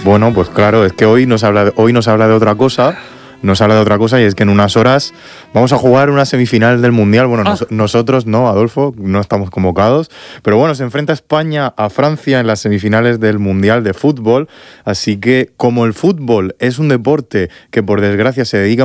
Bueno, pues claro, es que hoy nos habla de otra cosa. Nos habla de otra cosa y es que en unas horas vamos a jugar una semifinal del Mundial. Bueno, nosotros no, Adolfo, no estamos convocados. Pero bueno, se enfrenta España a Francia en las semifinales del Mundial de fútbol. Así que como el fútbol es un deporte que por desgracia se dedica